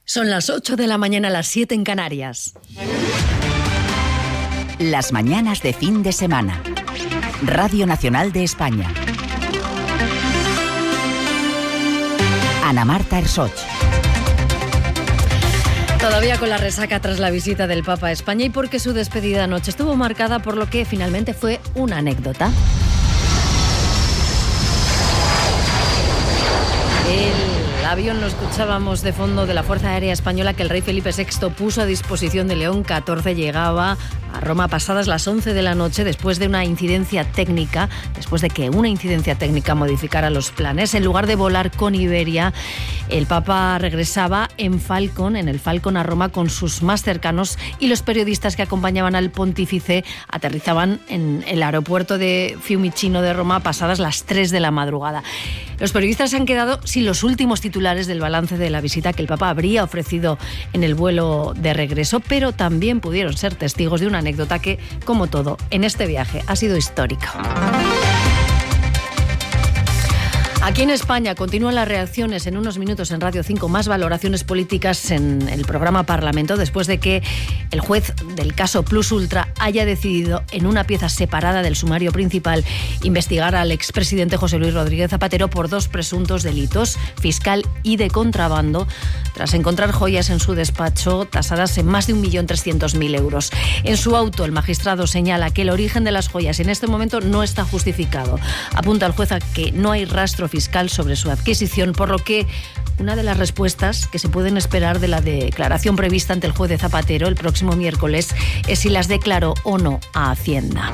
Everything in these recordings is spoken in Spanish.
Son las 8 de la mañana, las 7 en Canarias. Las mañanas de fin de semana. Radio Nacional de España. Ana Marta Ersoch. Todavía con la resaca tras la visita del Papa a España y porque su despedida anoche estuvo marcada por lo que finalmente fue una anécdota. El avión, lo escuchábamos de fondo, de la Fuerza Aérea Española que el rey Felipe VI puso a disposición de León XIV llegaba a Roma pasadas las 11 de la noche después de que una incidencia técnica modificara los planes. En lugar de volar con Iberia, el Papa regresaba en el Falcon a Roma con sus más cercanos, y los periodistas que acompañaban al pontífice aterrizaban en el aeropuerto de Fiumicino de Roma pasadas las 3 de la madrugada. Los periodistas se han quedado sin los últimos titulares del balance de la visita que el Papa habría ofrecido en el vuelo de regreso, pero también pudieron ser testigos de una anécdota que, como todo en este viaje, ha sido histórica. Aquí en España continúan las reacciones. En unos minutos en Radio 5, más valoraciones políticas en el programa Parlamento, después de que el juez del caso Plus Ultra haya decidido, en una pieza separada del sumario principal, investigar al expresidente José Luis Rodríguez Zapatero por 2 presuntos delitos, fiscal y de contrabando, tras encontrar joyas en su despacho tasadas en más de 1.300.000 euros. En su auto, el magistrado señala que el origen de las joyas en este momento no está justificado. Apunta el juez a que no hay rastro fiscal sobre su adquisición, por lo que una de las respuestas que se pueden esperar de la declaración prevista ante el juez de Zapatero el próximo miércoles es si las declaró o no a Hacienda.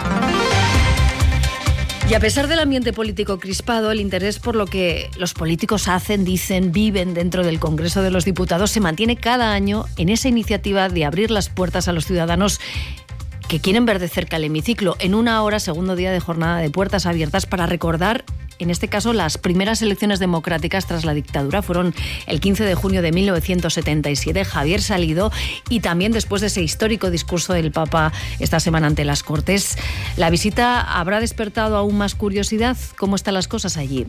Y a pesar del ambiente político crispado, el interés por lo que los políticos hacen, dicen, viven dentro del Congreso de los Diputados se mantiene cada año en esa iniciativa de abrir las puertas a los ciudadanos que quieren ver de cerca el hemiciclo, en una hora, segundo día de jornada de puertas abiertas, para recordar, en este caso, las primeras elecciones democráticas tras la dictadura. Fueron el 15 de junio de 1977, Javier Salido, y también después de ese histórico discurso del Papa esta semana ante las Cortes. La visita habrá despertado aún más curiosidad. ¿Cómo están las cosas allí?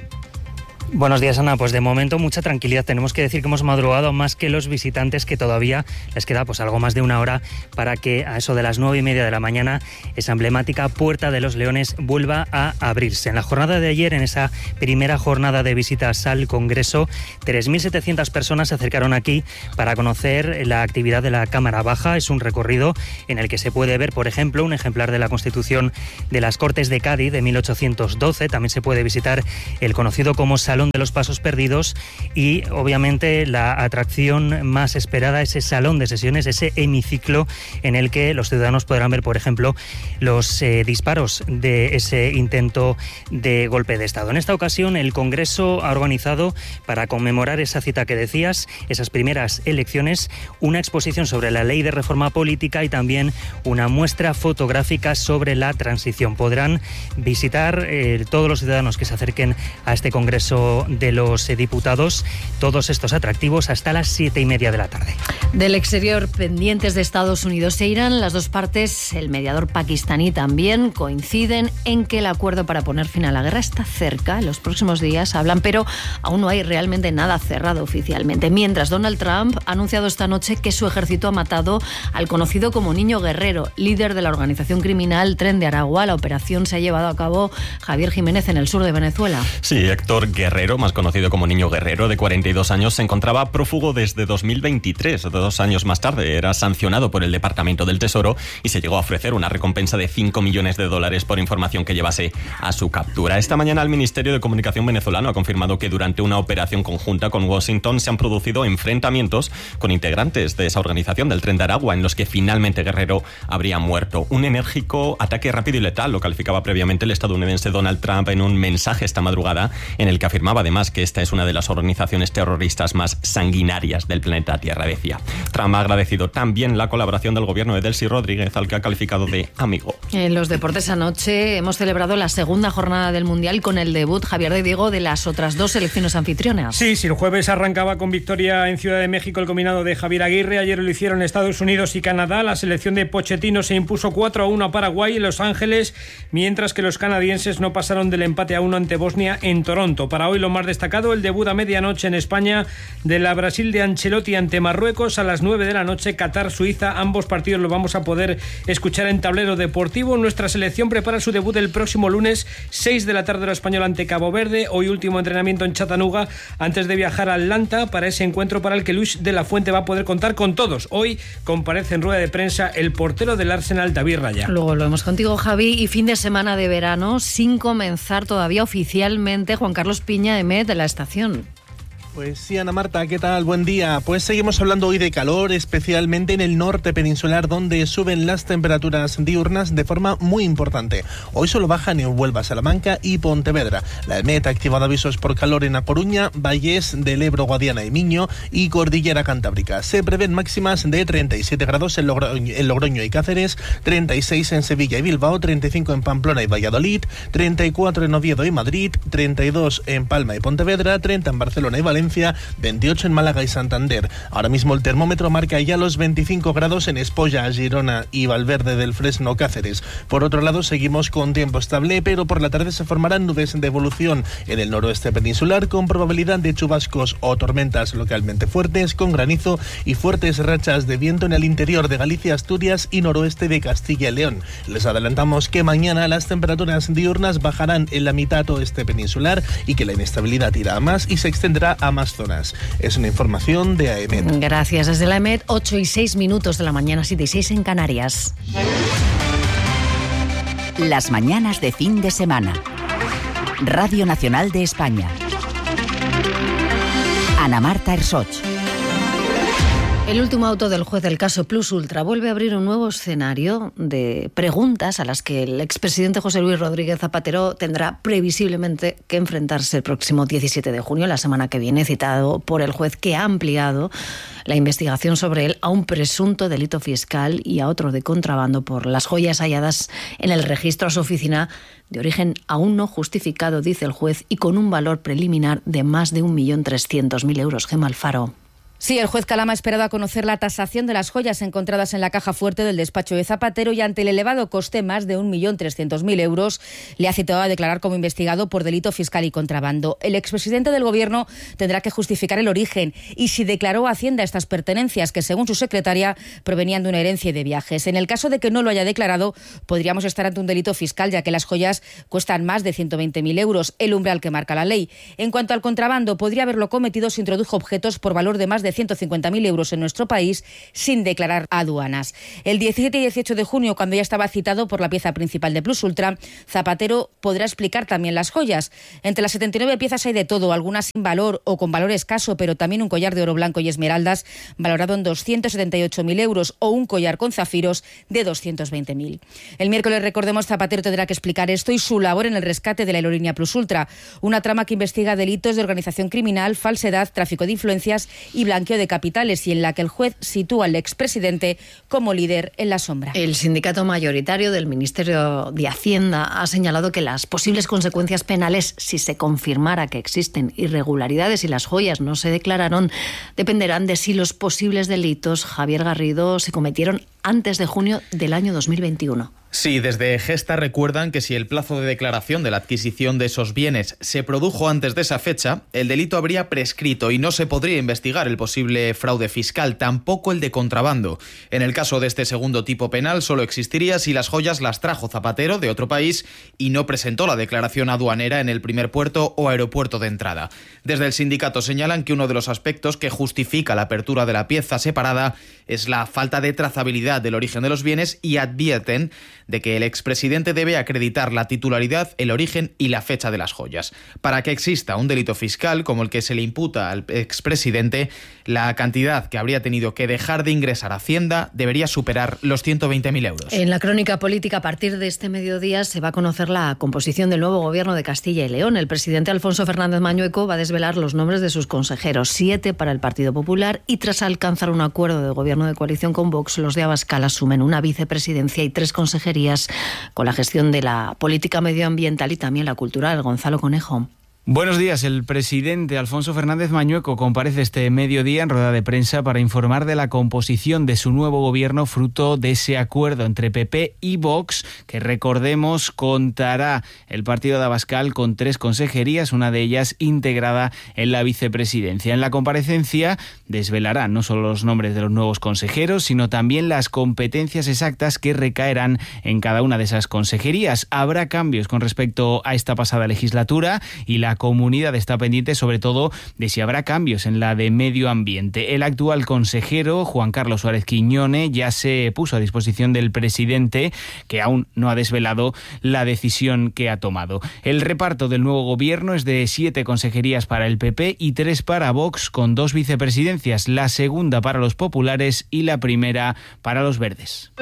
Buenos días, Ana. Pues de momento mucha tranquilidad. Tenemos que decir que hemos madrugado más que los visitantes, que todavía les queda pues algo más de una hora para que a eso de las 9:30 de la mañana esa emblemática Puerta de los Leones vuelva a abrirse. En la jornada de ayer, en esa primera jornada de visitas al Congreso, 3.700 personas se acercaron aquí para conocer la actividad de la Cámara Baja. Es un recorrido en el que se puede ver, por ejemplo, un ejemplar de la Constitución de las Cortes de Cádiz de 1812. También se puede visitar el conocido como Salón de los Pasos Perdidos y, obviamente, la atracción más esperada, ese salón de sesiones, ese hemiciclo en el que los ciudadanos podrán ver, por ejemplo, los disparos de ese intento de golpe de Estado. En esta ocasión, el Congreso ha organizado, para conmemorar esa cita que decías, esas primeras elecciones, una exposición sobre la ley de reforma política y también una muestra fotográfica sobre la transición. Podrán visitar todos los ciudadanos que se acerquen a este Congreso de los diputados todos estos atractivos hasta las 7:30 de la tarde. Del exterior, pendientes de Estados Unidos e Irán, las dos partes, el mediador pakistaní también, coinciden en que el acuerdo para poner fin a la guerra está cerca. En los próximos días hablan, pero aún no hay realmente nada cerrado oficialmente. Mientras, Donald Trump ha anunciado esta noche que su ejército ha matado al conocido como Niño Guerrero, líder de la organización criminal Tren de Aragua. La operación se ha llevado a cabo, Javier Jiménez, en el sur de Venezuela. Sí, Héctor Guerrero, más conocido como Niño Guerrero, de 42 años, se encontraba prófugo desde 2023. 2 años más tarde era sancionado por el Departamento del Tesoro y se llegó a ofrecer una recompensa de $5 millones por información que llevase a su captura. Esta mañana el Ministerio de Comunicación venezolano ha confirmado que durante una operación conjunta con Washington se han producido enfrentamientos con integrantes de esa organización del Tren de Aragua, en los que finalmente Guerrero habría muerto. Un enérgico ataque rápido y letal, lo calificaba previamente el estadounidense Donald Trump en un mensaje esta madrugada, en el que afirmaba además que esta es una de las organizaciones terroristas más sanguinarias del planeta Tierra, decía. Trump ha agradecido también la colaboración del gobierno de Delcy Rodríguez, al que ha calificado de amigo. En los deportes, anoche hemos celebrado la segunda jornada del Mundial con el debut, Javier de Diego, de las otras dos selecciones anfitrionas. Sí, el jueves arrancaba con victoria en Ciudad de México el combinado de Javier Aguirre. Ayer lo hicieron Estados Unidos y Canadá. La selección de Pochettino se impuso 4-1 a Paraguay en Los Ángeles, mientras que los canadienses no pasaron del empate a 1 ante Bosnia en Toronto. Para hoy hoy lo más destacado, el debut a medianoche en España de la Brasil de Ancelotti ante Marruecos a las 9 de la noche, Qatar-Suiza. Ambos partidos los vamos a poder escuchar en Tablero Deportivo. Nuestra selección prepara su debut el próximo lunes, 6 de la tarde hora española ante Cabo Verde. Hoy último entrenamiento en Chattanooga antes de viajar a Atlanta para ese encuentro para el que Luis de la Fuente va a poder contar con todos. Hoy comparece en rueda de prensa el portero del Arsenal, David Raya. Luego lo vemos contigo, Javi, y fin de semana de verano sin comenzar todavía oficialmente. Juan Carlos Piña, EMET, de la estación. Pues sí, Ana Marta, ¿qué tal? Buen día. Pues seguimos hablando hoy de calor, especialmente en el norte peninsular, donde suben las temperaturas diurnas de forma muy importante. Hoy solo bajan en Huelva, Salamanca y Pontevedra. La EMET ha activado avisos por calor en A Coruña, Vallés del Ebro, Guadiana y Miño y Cordillera Cantábrica. Se prevén máximas de 37 grados en Logroño y Cáceres, 36 en Sevilla y Bilbao, 35 en Pamplona y Valladolid, 34 en Oviedo y Madrid, 32 en Palma y Pontevedra, 30 en Barcelona y Valencia, 28 en Málaga y Santander. Ahora mismo el termómetro marca ya los 25 grados en Espolla, Girona y Valverde del Fresno, Cáceres. Por otro lado, seguimos con tiempo estable, pero por la tarde se formarán nubes de evolución en el noroeste peninsular con probabilidad de chubascos o tormentas localmente fuertes, con granizo y fuertes rachas de viento en el interior de Galicia, Asturias y noroeste de Castilla y León. Les adelantamos que mañana las temperaturas diurnas bajarán en la mitad oeste peninsular y que la inestabilidad irá a más y se extenderá a más zonas. Es una información de AEMET. Gracias. Desde la AEMET, 8:06 de la mañana, 7:06 en Canarias. Las mañanas de fin de semana. Radio Nacional de España. Ana Marta Ersoch. El último auto del juez del caso Plus Ultra vuelve a abrir un nuevo escenario de preguntas a las que el expresidente José Luis Rodríguez Zapatero tendrá previsiblemente que enfrentarse el próximo 17 de junio, la semana que viene, citado por el juez que ha ampliado la investigación sobre él a un presunto delito fiscal y a otro de contrabando por las joyas halladas en el registro a su oficina de origen aún no justificado, dice el juez, y con un valor preliminar de más de 1.300.000 euros. Gemma Alfaro. Sí, el juez Calama ha esperado a conocer la tasación de las joyas encontradas en la caja fuerte del despacho de Zapatero y ante el elevado coste, más de 1.300.000 euros, le ha citado a declarar como investigado por delito fiscal y contrabando. El expresidente del Gobierno tendrá que justificar el origen y si declaró a Hacienda estas pertenencias que, según su secretaria, provenían de una herencia y de viajes. En el caso de que no lo haya declarado, podríamos estar ante un delito fiscal, ya que las joyas cuestan más de 120.000 euros, el umbral que marca la ley. En cuanto al contrabando, podría haberlo cometido si introdujo objetos por valor de más de 150.000 euros en nuestro país sin declarar a aduanas. El 17 y 18 de junio, cuando ya estaba citado por la pieza principal de Plus Ultra, Zapatero podrá explicar también las joyas. Entre las 79 piezas hay de todo, algunas sin valor o con valor escaso, pero también un collar de oro blanco y esmeraldas valorado en 278.000 euros o un collar con zafiros de 220.000. El miércoles, recordemos, Zapatero tendrá que explicar esto y su labor en el rescate de la aerolínea Plus Ultra, una trama que investiga delitos de organización criminal, falsedad, tráfico de influencias y blanqueo de capitales y en la que el juez sitúa al expresidente como líder en la sombra. El sindicato mayoritario del Ministerio de Hacienda ha señalado que las posibles consecuencias penales, si se confirmara que existen irregularidades y las joyas no se declararon, dependerán de si los posibles delitos, Javier Garrido, se cometieron antes de junio del año 2021. Sí, desde Gesta recuerdan que si el plazo de declaración de la adquisición de esos bienes se produjo antes de esa fecha, el delito habría prescrito y no se podría investigar el posible fraude fiscal, tampoco el de contrabando. En el caso de este segundo tipo penal solo existiría si las joyas las trajo Zapatero de otro país y no presentó la declaración aduanera en el primer puerto o aeropuerto de entrada. Desde el sindicato señalan que uno de los aspectos que justifica la apertura de la pieza separada es la falta de trazabilidad del origen de los bienes y advierten de que el expresidente debe acreditar la titularidad, el origen y la fecha de las joyas. Para que exista un delito fiscal como el que se le imputa al expresidente, la cantidad que habría tenido que dejar de ingresar a Hacienda debería superar los 120.000 euros. En la crónica política, a partir de este mediodía, se va a conocer la composición del nuevo gobierno de Castilla y León. El presidente Alfonso Fernández Mañueco va a desvelar los nombres de sus consejeros, 7 para el Partido Popular, y tras alcanzar un acuerdo de gobierno de coalición con Vox, los de Abascal asumen una vicepresidencia y 3 consejerías con la gestión de la política medioambiental y también la cultural. Gonzalo Conejo. Buenos días. El presidente Alfonso Fernández Mañueco comparece este mediodía en rueda de prensa para informar de la composición de su nuevo gobierno, fruto de ese acuerdo entre PP y Vox, que recordemos contará el partido de Abascal con 3 consejerías, una de ellas integrada en la vicepresidencia. En la comparecencia desvelará no solo los nombres de los nuevos consejeros, sino también las competencias exactas que recaerán en cada una de esas consejerías. Habrá cambios con respecto a esta pasada legislatura y la comunidad está pendiente sobre todo de si habrá cambios en la de medio ambiente. El actual consejero, Juan Carlos Suárez Quiñone, ya se puso a disposición del presidente, que aún no ha desvelado la decisión que ha tomado. El reparto del nuevo gobierno es de 7 consejerías para el PP y 3 para Vox, con 2 vicepresidencias, la segunda para los populares y la primera para los verdes.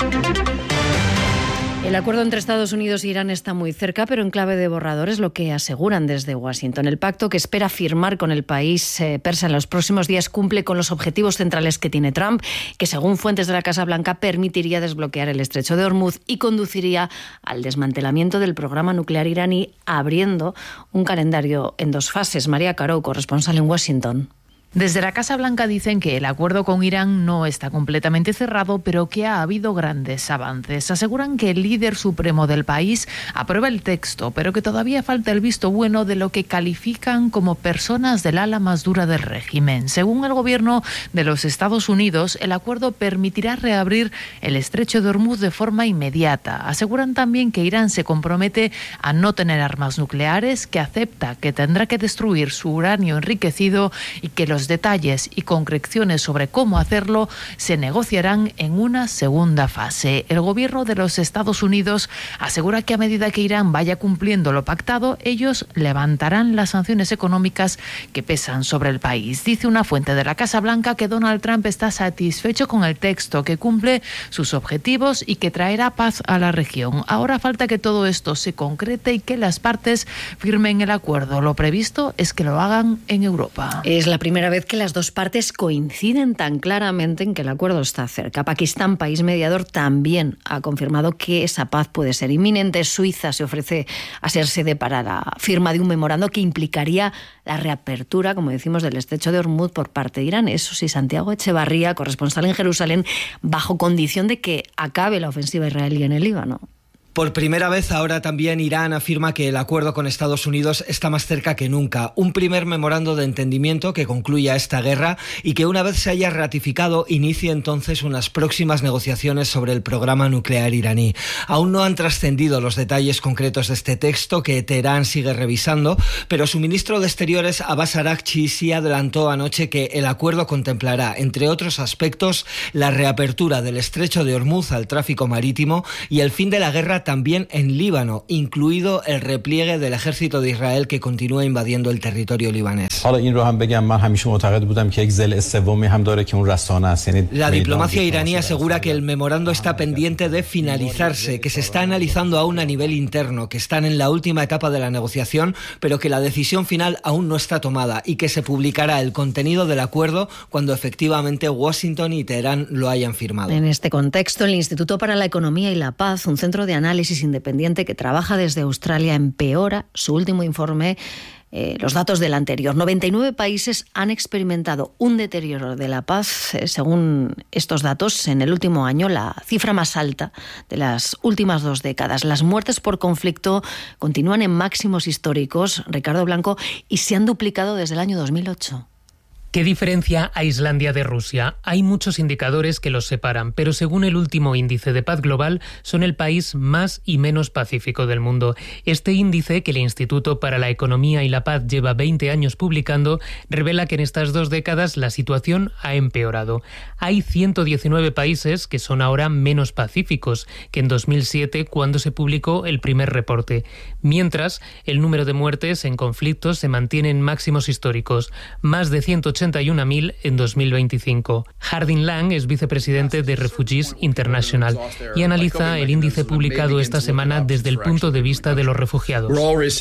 El acuerdo entre Estados Unidos e Irán está muy cerca, pero en clave de borrador, es lo que aseguran desde Washington. El pacto que espera firmar con el país persa en los próximos días cumple con los objetivos centrales que tiene Trump, que según fuentes de la Casa Blanca permitiría desbloquear el estrecho de Hormuz y conduciría al desmantelamiento del programa nuclear iraní, abriendo un calendario en 2 fases. María Caro, corresponsal en Washington. Desde la Casa Blanca dicen que el acuerdo con Irán no está completamente cerrado, pero que ha habido grandes avances. Aseguran que el líder supremo del país aprueba el texto, pero que todavía falta el visto bueno de lo que califican como personas del ala más dura del régimen. Según el gobierno de los Estados Unidos, el acuerdo permitirá reabrir el estrecho de Hormuz de forma inmediata. Aseguran también que Irán se compromete a no tener armas nucleares, que acepta que tendrá que destruir su uranio enriquecido y que los detalles y concreciones sobre cómo hacerlo se negociarán en una segunda fase. El gobierno de los Estados Unidos asegura que a medida que Irán vaya cumpliendo lo pactado, ellos levantarán las sanciones económicas que pesan sobre el país. Dice una fuente de la Casa Blanca que Donald Trump está satisfecho con el texto, que cumple sus objetivos y que traerá paz a la región. Ahora falta que todo esto se concrete y que las partes firmen el acuerdo. Lo previsto es que lo hagan en Europa. Es la primera vez que las 2 partes coinciden tan claramente en que el acuerdo está cerca. Pakistán, país mediador, también ha confirmado que esa paz puede ser inminente. Suiza se ofrece a ser sede para la firma de un memorando que implicaría la reapertura, como decimos, del estrecho de Hormuz por parte de Irán. Eso sí, Santiago Echevarría, corresponsal en Jerusalén, bajo condición de que acabe la ofensiva israelí en el Líbano. Por primera vez ahora también Irán afirma que el acuerdo con Estados Unidos está más cerca que nunca. Un primer memorando de entendimiento que concluya esta guerra y que una vez se haya ratificado inicie entonces unas próximas negociaciones sobre el programa nuclear iraní. Aún no han trascendido los detalles concretos de este texto que Teherán sigue revisando, pero su ministro de Exteriores Abbas Araghchi sí adelantó anoche que el acuerdo contemplará, entre otros aspectos, la reapertura del estrecho de Hormuz al tráfico marítimo y el fin de la guerra también en Líbano, incluido el repliegue del ejército de Israel que continúa invadiendo el territorio libanés. La diplomacia iraní asegura que el memorando está pendiente de finalizarse, que se está analizando aún a nivel interno, que están en la última etapa de la negociación, pero que la decisión final aún no está tomada y que se publicará el contenido del acuerdo cuando efectivamente Washington y Teherán lo hayan firmado. En este contexto, el Instituto para la Economía y la Paz, un centro de análisis independiente que trabaja desde Australia, empeora su último informe los datos del anterior. 99 países han experimentado un deterioro de la paz, según estos datos, en el último año, la cifra más alta de las últimas 2 décadas. Las muertes por conflicto continúan en máximos históricos, Ricardo Blanco, y se han duplicado desde el año 2008. ¿Qué diferencia a Islandia de Rusia? Hay muchos indicadores que los separan, pero según el último índice de paz global, son el país más y menos pacífico del mundo. Este índice, que el Instituto para la Economía y la Paz lleva 20 años publicando, revela que en estas 2 décadas la situación ha empeorado. Hay 119 países que son ahora menos pacíficos que en 2007, cuando se publicó el primer reporte. Mientras, el número de muertes en conflictos se mantiene en máximos históricos. Más de 180 181.000 en 2025. Hardin Lang es vicepresidente de Refugees International y analiza el índice publicado esta semana desde el punto de vista de los refugiados.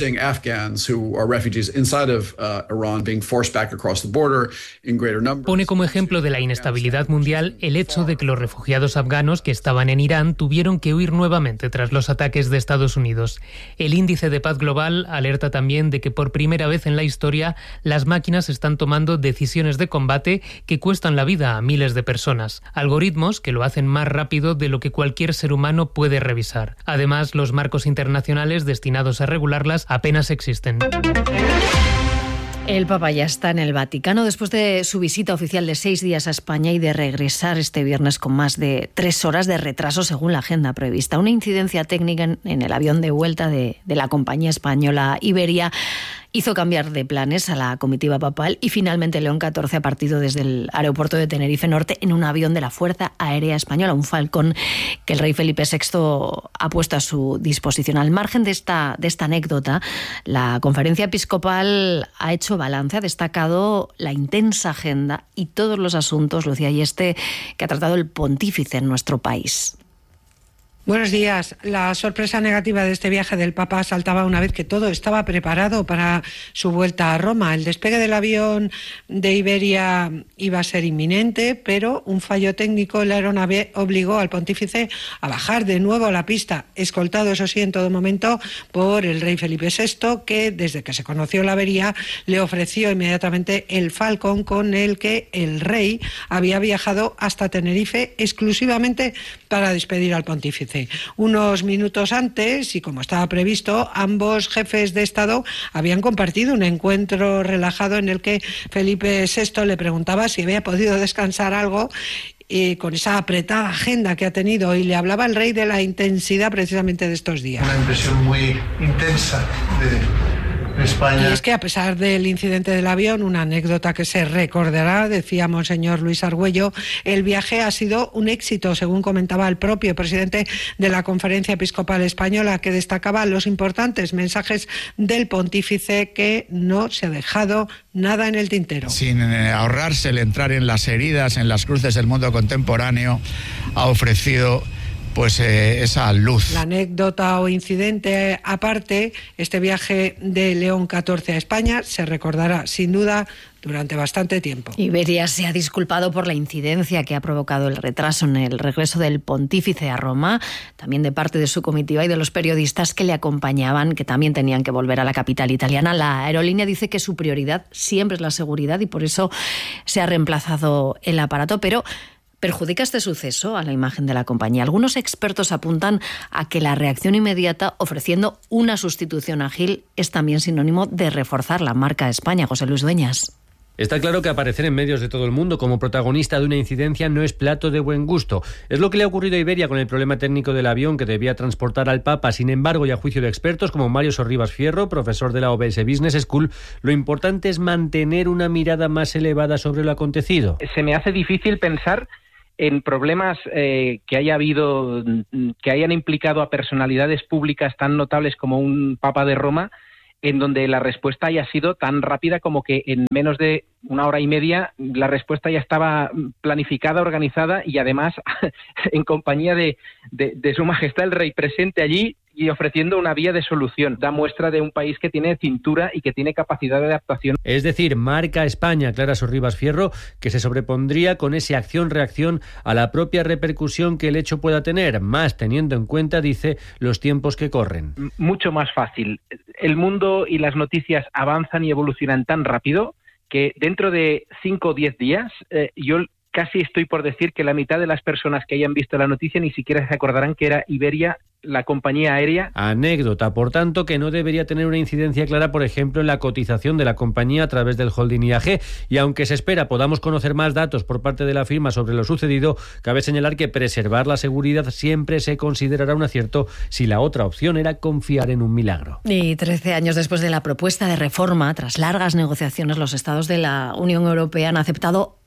Pone como ejemplo de la inestabilidad mundial el hecho de que los refugiados afganos que estaban en Irán tuvieron que huir nuevamente tras los ataques de Estados Unidos. El índice de paz global alerta también de que por primera vez en la historia las máquinas están tomando decisiones de combate que cuestan la vida a miles de personas. Algoritmos que lo hacen más rápido de lo que cualquier ser humano puede revisar. Además, los marcos internacionales destinados a regularlas apenas existen. El Papa ya está en el Vaticano después de su visita oficial de 6 días a España y de regresar este viernes con más de 3 horas de retraso según la agenda prevista. Una incidencia técnica en el avión de vuelta de la compañía española Iberia hizo cambiar de planes a la comitiva papal y finalmente León XIV ha partido desde el aeropuerto de Tenerife Norte en un avión de la Fuerza Aérea Española, un Falcón que el rey Felipe VI ha puesto a su disposición. Al margen de esta anécdota, la Conferencia Episcopal ha hecho balance, ha destacado la intensa agenda y todos los asuntos, Lucía Yeste, que ha tratado el pontífice en nuestro país. Buenos días. La sorpresa negativa de este viaje del Papa saltaba una vez que todo estaba preparado para su vuelta a Roma. El despegue del avión de Iberia iba a ser inminente, pero un fallo técnico en la aeronave obligó al pontífice a bajar de nuevo a la pista, escoltado, eso sí, en todo momento por el rey Felipe VI, que desde que se conoció la avería le ofreció inmediatamente el Falcon con el que el rey había viajado hasta Tenerife exclusivamente para despedir al pontífice. Unos minutos antes, y como estaba previsto, ambos jefes de Estado habían compartido un encuentro relajado en el que Felipe VI le preguntaba si había podido descansar algo con esa apretada agenda que ha tenido, y le hablaba el rey de la intensidad precisamente de estos días. Una impresión muy intensa de España. Y es que a pesar del incidente del avión, una anécdota que se recordará, decía Monseñor Luis Argüello, el viaje ha sido un éxito, según comentaba el propio presidente de la Conferencia Episcopal Española, que destacaba los importantes mensajes del pontífice, que no se ha dejado nada en el tintero. Sin ahorrarse el entrar en las heridas, en las cruces del mundo contemporáneo, ha ofrecido esa luz. La anécdota o incidente aparte, este viaje de León XIV a España se recordará sin duda durante bastante tiempo. Iberia se ha disculpado por la incidencia que ha provocado el retraso en el regreso del pontífice a Roma, también de parte de su comitiva y de los periodistas que le acompañaban, que también tenían que volver a la capital italiana. La aerolínea dice que su prioridad siempre es la seguridad y por eso se ha reemplazado el aparato, pero ¿perjudica este suceso a la imagen de la compañía? Algunos expertos apuntan a que la reacción inmediata, ofreciendo una sustitución ágil, es también sinónimo de reforzar la marca de España. José Luis Dueñas. Está claro que aparecer en medios de todo el mundo como protagonista de una incidencia no es plato de buen gusto. Es lo que le ha ocurrido a Iberia con el problema técnico del avión que debía transportar al Papa. Sin embargo, y a juicio de expertos como Mario Sorribas Fierro, profesor de la OBS Business School, lo importante es mantener una mirada más elevada sobre lo acontecido. Se me hace difícil pensar en problemas que haya habido, que hayan implicado a personalidades públicas tan notables como un Papa de Roma, en donde la respuesta haya sido tan rápida como que en menos de 1 hora y media la respuesta ya estaba planificada, organizada y además en compañía de Su Majestad el Rey presente allí y ofreciendo una vía de solución. Da muestra de un país que tiene cintura y que tiene capacidad de adaptación. Es decir, marca España, aclara Sorribas Fierro, que se sobrepondría con ese acción-reacción a la propia repercusión que el hecho pueda tener, más teniendo en cuenta, dice, los tiempos que corren. Mucho más fácil. El mundo y las noticias avanzan y evolucionan tan rápido que dentro de 5 o 10 días yo casi estoy por decir que la mitad de las personas que hayan visto la noticia ni siquiera se acordarán que era Iberia, la compañía aérea. Anécdota, por tanto, que no debería tener una incidencia clara, por ejemplo, en la cotización de la compañía a través del holding IAG. Y aunque se espera podamos conocer más datos por parte de la firma sobre lo sucedido, cabe señalar que preservar la seguridad siempre se considerará un acierto si la otra opción era confiar en un milagro. Y 13 años después de la propuesta de reforma, tras largas negociaciones, los estados de la Unión Europea han aceptado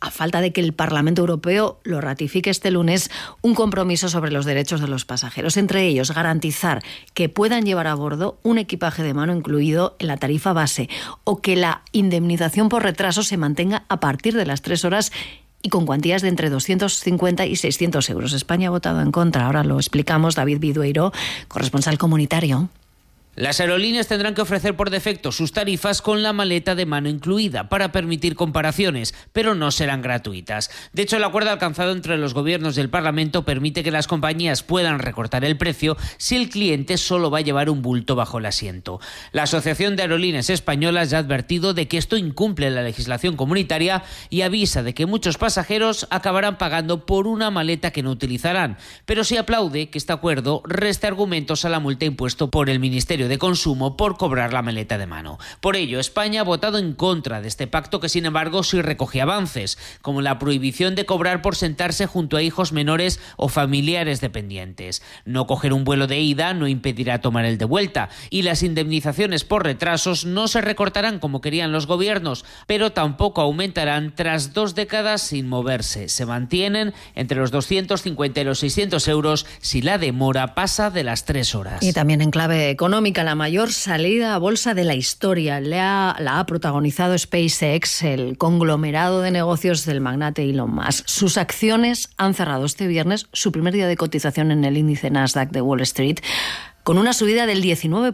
a falta de que el Parlamento Europeo lo ratifique este lunes, un compromiso sobre los derechos de los pasajeros. Entre ellos, garantizar que puedan llevar a bordo un equipaje de mano incluido en la tarifa base o que la indemnización por retraso se mantenga a partir de las 3 horas y con cuantías de entre 250 y 600 euros. España ha votado en contra. Ahora lo explicamos. David Vidueiro, corresponsal comunitario. Las aerolíneas tendrán que ofrecer por defecto sus tarifas con la maleta de mano incluida para permitir comparaciones, pero no serán gratuitas. De hecho, el acuerdo alcanzado entre los gobiernos y el Parlamento permite que las compañías puedan recortar el precio si el cliente solo va a llevar un bulto bajo el asiento. La Asociación de Aerolíneas Españolas ya ha advertido de que esto incumple la legislación comunitaria y avisa de que muchos pasajeros acabarán pagando por una maleta que no utilizarán, pero sí aplaude que este acuerdo reste argumentos a la multa impuesta por el Ministerio de Consumo por cobrar la maleta de mano. Por ello, España ha votado en contra de este pacto que, sin embargo, sí recoge avances, como la prohibición de cobrar por sentarse junto a hijos menores o familiares dependientes. No coger un vuelo de ida no impedirá tomar el de vuelta, y las indemnizaciones por retrasos no se recortarán como querían los gobiernos, pero tampoco aumentarán tras 2 décadas sin moverse. Se mantienen entre los 250 y los 600 euros si la demora pasa de las 3 horas. Y también en clave económica, la mayor salida a bolsa de la historia la ha protagonizado SpaceX, el conglomerado de negocios del magnate Elon Musk. Sus acciones han cerrado este viernes su primer día de cotización en el índice Nasdaq de Wall Street, con una subida del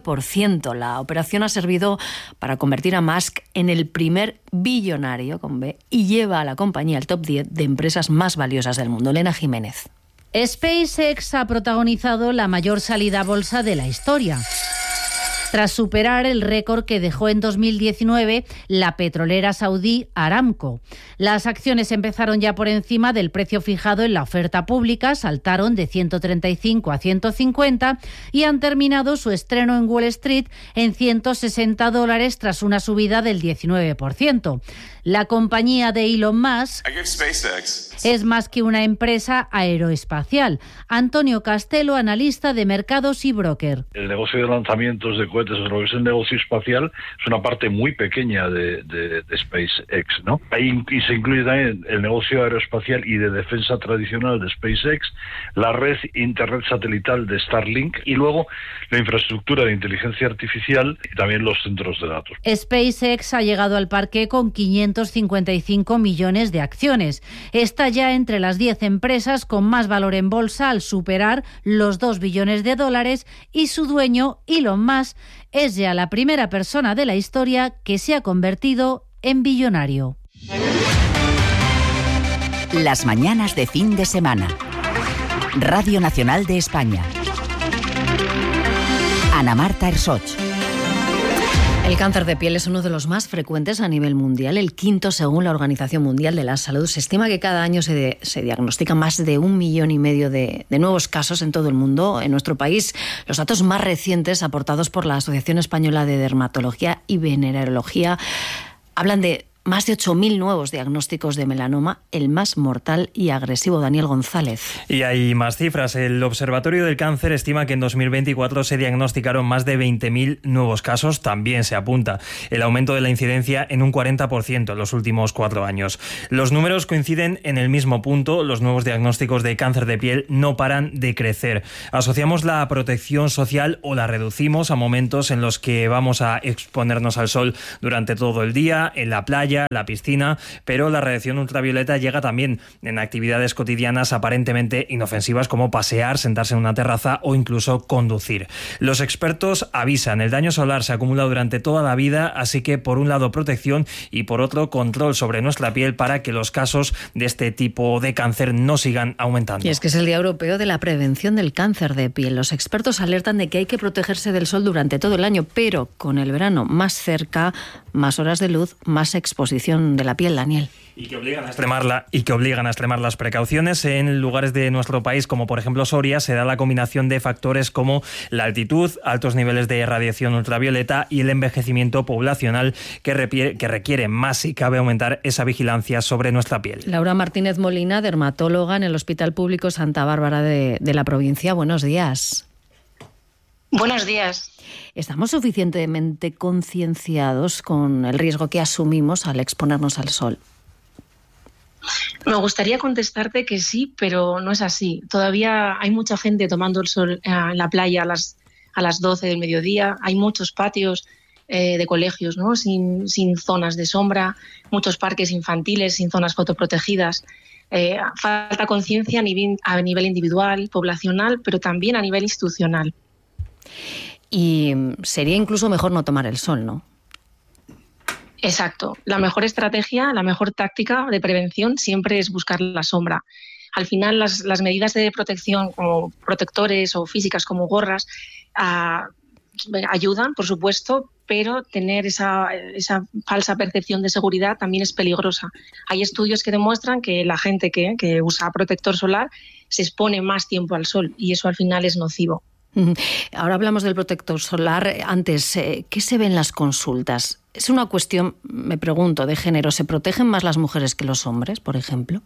19%. La operación ha servido para convertir a Musk en el primer billonario con B y lleva a la compañía al top 10 de empresas más valiosas del mundo. Elena Jiménez. SpaceX ha protagonizado la mayor salida a bolsa de la historia, tras superar el récord que dejó en 2019 la petrolera saudí Aramco. Las acciones empezaron ya por encima del precio fijado en la oferta pública, saltaron de 135 a 150 y han terminado su estreno en Wall Street en $160 tras una subida del 19%. La compañía de Elon Musk es más que una empresa aeroespacial. Antonio Castelo, analista de mercados y broker. El negocio de lanzamientos de cohetes, lo que es el negocio espacial, es una parte muy pequeña de SpaceX, ¿no? Ahí se incluye también el negocio aeroespacial y de defensa tradicional de SpaceX, la red internet satelital de Starlink y luego la infraestructura de inteligencia artificial y también los centros de datos. SpaceX ha llegado al parque con 555 millones de acciones. Está ya entre las 10 empresas con más valor en bolsa al superar los $2 billones y su dueño, Elon Musk, es ya la primera persona de la historia que se ha convertido en billonario. Las mañanas de fin de semana. Radio Nacional de España. Ana Marta Ersoch. El cáncer de piel es uno de los más frecuentes a nivel mundial, el 5º según la Organización Mundial de la Salud. Se estima que cada año se diagnostican más de 1,5 millones de nuevos casos en todo el mundo. En nuestro país, los datos más recientes aportados por la Asociación Española de Dermatología y Venerología hablan de más de 8.000 nuevos diagnósticos de melanoma, el más mortal y agresivo. Daniel González. Y hay más cifras. El Observatorio del Cáncer estima que en 2024 se diagnosticaron más de 20.000 nuevos casos. También se apunta el aumento de la incidencia en un 40% en los últimos 4 años. Los números coinciden en el mismo punto. Los nuevos diagnósticos de cáncer de piel no paran de crecer. Asociamos la protección social o la reducimos a momentos en los que vamos a exponernos al sol durante todo el día, en la playa, la piscina, pero la radiación ultravioleta llega también en actividades cotidianas aparentemente inofensivas como pasear, sentarse en una terraza o incluso conducir. Los expertos avisan, el daño solar se acumula durante toda la vida, así que por un lado protección y por otro control sobre nuestra piel para que los casos de este tipo de cáncer no sigan aumentando. Y es que es el Día Europeo de la Prevención del Cáncer de Piel. Los expertos alertan de que hay que protegerse del sol durante todo el año, pero con el verano más cerca, más horas de luz, más exposición de la piel, Daniel. Y que obligan a extremar las precauciones. En lugares de nuestro país, como por ejemplo Soria, se da la combinación de factores como la altitud, altos niveles de radiación ultravioleta y el envejecimiento poblacional que requiere más si cabe aumentar esa vigilancia sobre nuestra piel. Laura Martínez Molina, dermatóloga en el Hospital Público Santa Bárbara de la provincia. Buenos días. Buenos días. ¿Estamos suficientemente concienciados con el riesgo que asumimos al exponernos al sol? Me gustaría contestarte que sí, pero no es así. Todavía hay mucha gente tomando el sol en la playa a las 12 del mediodía. Hay muchos patios de colegios, ¿no? sin zonas de sombra, muchos parques infantiles sin zonas fotoprotegidas. Falta conciencia a nivel individual, poblacional, pero también a nivel institucional. Y sería incluso mejor no tomar el sol, ¿no? Exacto. La mejor estrategia, la mejor táctica de prevención siempre es buscar la sombra. Al final, las medidas de protección como protectores o físicas como gorras ayudan, por supuesto, pero tener esa falsa percepción de seguridad también es peligrosa. Hay estudios que demuestran que la gente que usa protector solar se expone más tiempo al sol y eso al final es nocivo. Ahora hablamos del protector solar. Antes, ¿qué se ve en las consultas? Es una cuestión, me pregunto, de género. ¿Se protegen más las mujeres que los hombres, por ejemplo?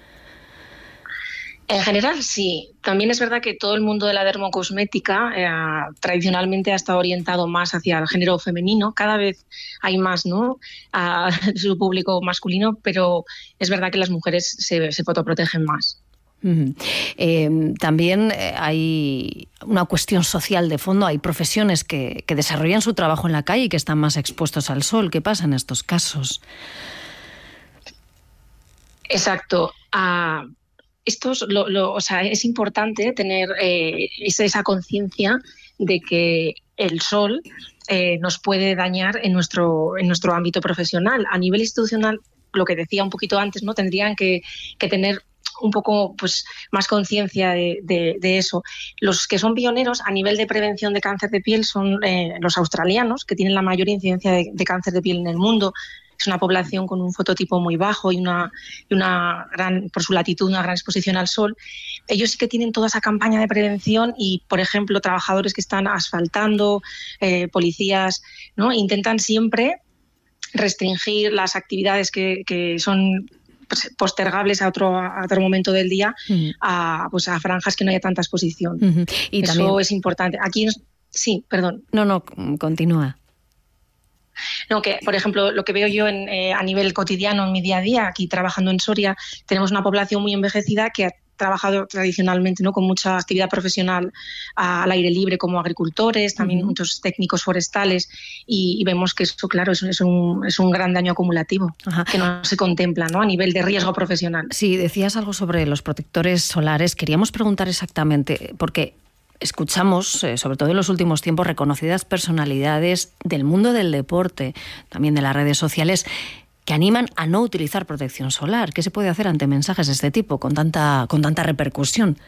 En general, sí. También es verdad que todo el mundo de la dermocosmética tradicionalmente ha estado orientado más hacia el género femenino. Cada vez hay más, ¿no?, a su público masculino, pero es verdad que las mujeres se fotoprotegen más. También hay una cuestión social de fondo. Hay profesiones que desarrollan su trabajo en la calle y que están más expuestos al sol. ¿Qué pasa en estos casos? Exacto. Es importante tener esa conciencia de que el sol nos puede dañar en nuestro ámbito profesional. A nivel institucional, lo que decía un poquito antes, ¿no?, tendrían que tener un poco más conciencia de eso. Los que son pioneros a nivel de prevención de cáncer de piel son los australianos, que tienen la mayor incidencia de cáncer de piel en el mundo. Es una población con un fototipo muy bajo y una gran, por su latitud, una gran exposición al sol. Ellos sí que tienen toda esa campaña de prevención y, por ejemplo, trabajadores que están asfaltando, policías, ¿no?, intentan siempre restringir las actividades que son postergables a otro momento del día, a franjas que no haya tanta exposición. Y eso también es importante. Aquí sí, perdón. No, continúa. No, que por ejemplo lo que veo yo a nivel cotidiano en mi día a día, aquí trabajando en Soria, tenemos una población muy envejecida que ha trabajado tradicionalmente, ¿no?, con mucha actividad profesional al aire libre, como agricultores, también muchos técnicos forestales, y vemos que eso, claro, es un gran daño acumulativo que no se contempla, ¿no?, a nivel de riesgo profesional. Sí, decías algo sobre los protectores solares. Queríamos preguntar exactamente, porque escuchamos, sobre todo en los últimos tiempos, reconocidas personalidades del mundo del deporte, también de las redes sociales, que animan a no utilizar protección solar. ¿Qué se puede hacer ante mensajes de este tipo con tanta repercusión?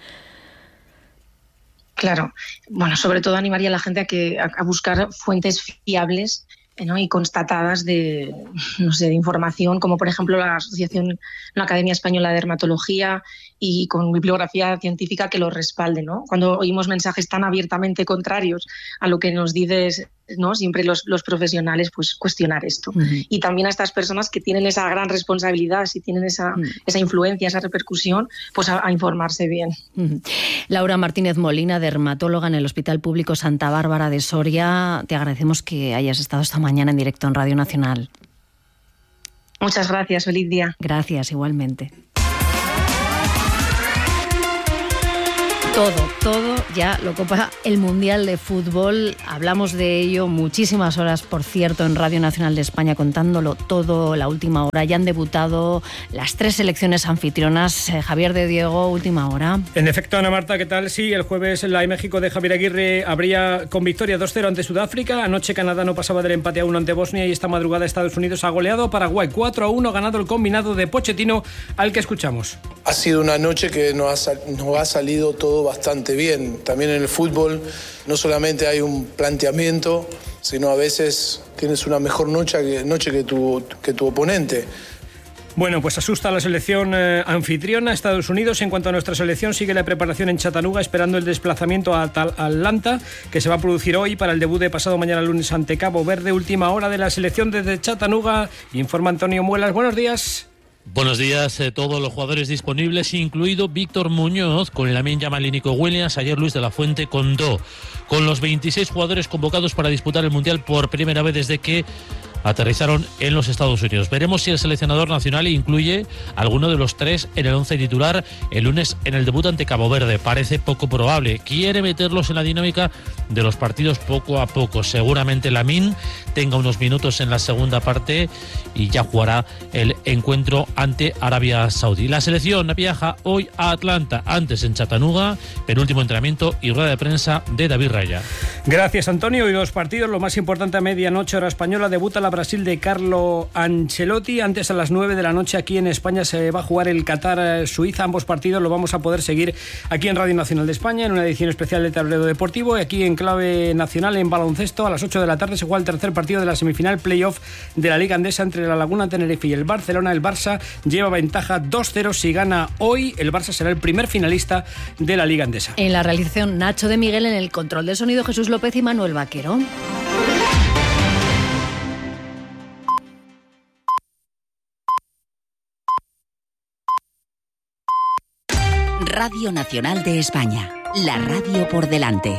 Claro. Bueno, sobre todo animaría a la gente a buscar fuentes fiables, ¿no?, y constatadas de información, como por ejemplo la Academia Española de Dermatología, y con bibliografía científica que lo respalde, ¿no? Cuando oímos mensajes tan abiertamente contrarios a lo que nos dices, ¿no?, siempre los profesionales, pues cuestionar esto. Y también a estas personas que tienen esa gran responsabilidad, si tienen esa influencia, esa repercusión, pues a informarse bien. Laura Martínez Molina, dermatóloga en el Hospital Público Santa Bárbara de Soria, te agradecemos que hayas estado esta mañana en directo en Radio Nacional. Muchas gracias, feliz día. Gracias, igualmente. Todo ya lo copa el Mundial de Fútbol. Hablamos de ello muchísimas horas, por cierto, en Radio Nacional de España, contándolo todo, la última hora. Ya han debutado las 3 selecciones anfitrionas. Javier de Diego, última hora. En efecto, Ana Marta, ¿qué tal? Sí, el jueves la de México de Javier Aguirre habría con victoria 2-0 ante Sudáfrica. Anoche Canadá no pasaba del empate a 1 ante Bosnia, y esta madrugada Estados Unidos ha goleado a Paraguay 4-1, ganado el combinado de Pochettino, al que escuchamos. Ha sido una noche que nos ha salido todo bastante bien. También en el fútbol no solamente hay un planteamiento, sino a veces tienes una mejor noche que tu oponente. Bueno, pues asusta a la selección anfitriona, Estados Unidos. En cuanto a nuestra selección, sigue la preparación en Chattanooga, esperando el desplazamiento a Atlanta, que se va a producir hoy para el debut de pasado mañana lunes ante Cabo Verde. Última hora de la selección desde Chattanooga, informa Antonio Muelas. Buenos días. Buenos días. Todos los jugadores disponibles, incluido Víctor Muñoz, con Lamine Yamal y Nico Williams. Ayer Luis de la Fuente contó con los 26 jugadores convocados para disputar el Mundial por primera vez desde que aterrizaron en los Estados Unidos. Veremos si el seleccionador nacional incluye alguno de los 3 en el 11 titular el lunes en el debut ante Cabo Verde. Parece poco probable. Quiere meterlos en la dinámica de los partidos poco a poco. Seguramente Lamine tenga unos minutos en la segunda parte y ya jugará el encuentro ante Arabia Saudí. La selección viaja hoy a Atlanta, antes en Chattanooga, penúltimo entrenamiento y rueda de prensa de David Raya. Gracias, Antonio. Y los partidos, lo más importante a medianoche hora española, debuta la Brasil de Carlo Ancelotti. Antes, a las 9 de la noche aquí en España se va a jugar el Qatar-Suiza. Ambos partidos lo vamos a poder seguir aquí en Radio Nacional de España en una edición especial de Tablero Deportivo, y aquí en clave nacional en baloncesto a las 8 de la tarde se juega el tercer partido de la semifinal playoff de la Liga Andesa entre la Laguna Tenerife y el Barcelona. El Barça lleva ventaja 2-0. Si gana hoy, el Barça será el primer finalista de la Liga Andesa. En la realización, Nacho de Miguel; en el control del sonido, Jesús López y Manuel Vaquero. Radio Nacional de España, la radio por delante.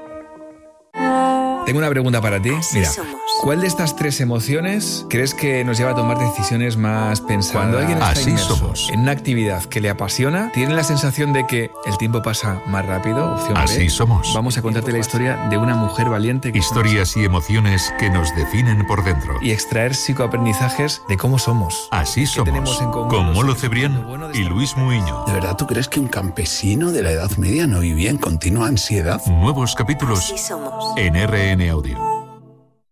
Tengo una pregunta para ti. Mira, ¿cuál de estas 3 emociones crees que nos lleva a tomar decisiones más pensadas? Cuando alguien está inmerso en una actividad que le apasiona, tiene la sensación de que el tiempo pasa más rápido. Opción Así B. somos. Vamos a contarte la historia de una mujer valiente. Historias y emociones que nos definen por dentro. Y extraer psicoaprendizajes de cómo somos. Así somos. Con Molo Cebrián y Luis Muiño. ¿De verdad tú crees que un campesino de la Edad Media no vivía en continua ansiedad? Nuevos capítulos en RN Audio.